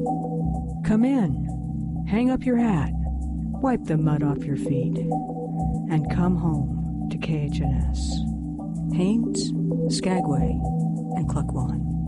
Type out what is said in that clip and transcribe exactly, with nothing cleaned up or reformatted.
Come in, hang up your hat, wipe the mud off your feet, and come home to K H N S. Haines, Skagway, and Cluckwan.